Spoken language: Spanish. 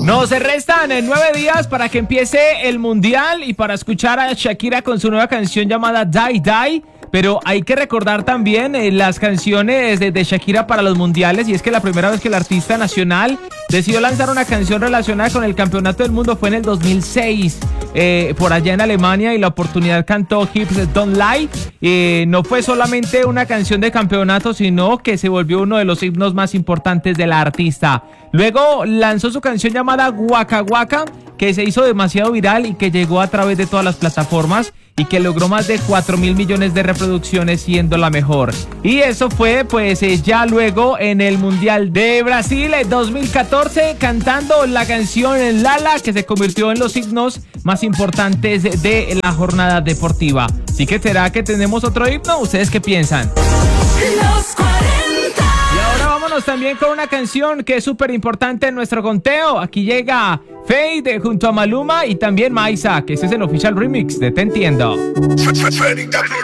Nos restan 9 días para que empiece el mundial y para escuchar a Shakira con su nueva canción llamada Die Die. Pero hay que recordar también las canciones de Shakira para los mundiales, y es que la primera vez que el artista nacional decidió lanzar una canción relacionada con el campeonato del mundo fue en el 2006, por allá en Alemania, y la oportunidad cantó Hips Don't Lie. No fue solamente una canción de campeonato, sino que se volvió uno de los himnos más importantes de la artista. Luego lanzó su canción llamada Waka Waka, que se hizo demasiado viral y que llegó a través de todas las plataformas y que logró más de 4.000 millones de reproducciones, siendo la mejor. Y eso fue pues ya luego en el Mundial de Brasil 2014, cantando la canción Lala, que se convirtió en los himnos más importantes de la jornada deportiva. Así que ¿será que tenemos otro himno? ¿Ustedes qué piensan? Los 40. Y ahora vámonos también con una canción que es súper importante en nuestro conteo. Aquí llega Fade junto a Maluma y también Maisa, que ese es el official remix de Te Entiendo.